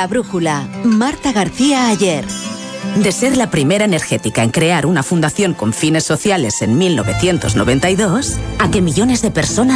La brújula. Marta García Ayer. De ser la primera energética en crear una fundación con fines sociales en 1992, a que millones de personas